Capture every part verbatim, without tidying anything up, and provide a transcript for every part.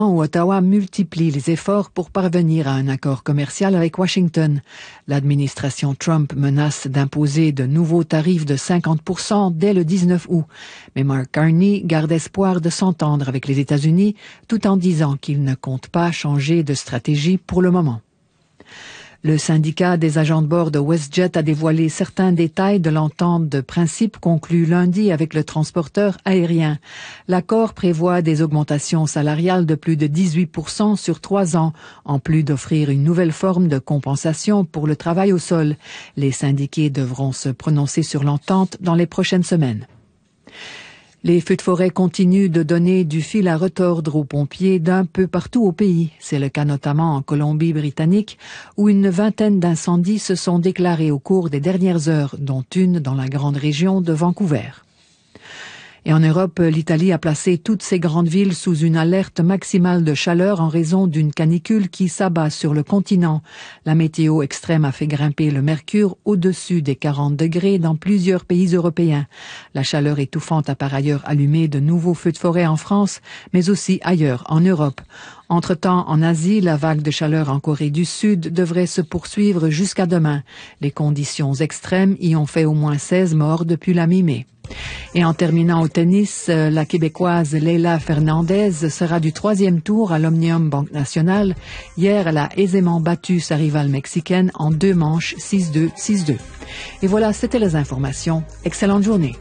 Ottawa multiplie les efforts pour parvenir à un accord commercial avec Washington. L'administration Trump menace d'imposer de nouveaux tarifs de cinquante pour cent dès le dix-neuf août. Mais Mark Carney garde espoir de s'entendre avec les États-Unis tout en disant qu'il ne compte pas changer de stratégie pour le moment. Le syndicat des agents de bord de WestJet a dévoilé certains détails de l'entente de principe conclue lundi avec le transporteur aérien. L'accord prévoit des augmentations salariales de plus de dix-huit pour cent sur trois ans, en plus d'offrir une nouvelle forme de compensation pour le travail au sol. Les syndiqués devront se prononcer sur l'entente dans les prochaines semaines. Les feux de forêt continuent de donner du fil à retordre aux pompiers d'un peu partout au pays. C'est le cas notamment en Colombie-Britannique, où une vingtaine d'incendies se sont déclarés au cours des dernières heures, dont une dans la grande région de Vancouver. Et en Europe, l'Italie a placé toutes ses grandes villes sous une alerte maximale de chaleur en raison d'une canicule qui s'abat sur le continent. La météo extrême a fait grimper le mercure au-dessus des quarante degrés dans plusieurs pays européens. La chaleur étouffante a par ailleurs allumé de nouveaux feux de forêt en France, mais aussi ailleurs en Europe. Entre-temps, en Asie, la vague de chaleur en Corée du Sud devrait se poursuivre jusqu'à demain. Les conditions extrêmes y ont fait au moins seize morts depuis la mi-mai. Et en terminant au tennis, la Québécoise Leylah Fernandez sera du troisième tour à l'Omnium Banque Nationale. Hier, elle a aisément battu sa rivale mexicaine en deux manches, six deux, six deux. Et voilà, c'était les informations. Excellente journée.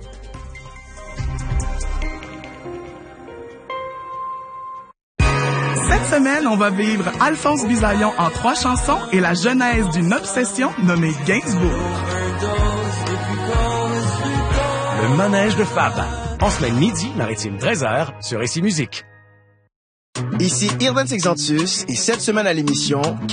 Cette semaine, on va vivre Alphonse Bisaillon en trois chansons et la genèse d'une obsession nommée Gainsbourg. Le manège de Fab. En semaine midi, maritime treize heures, sur Ici Musique. Ici Irvan Sexantus et cette semaine à l'émission...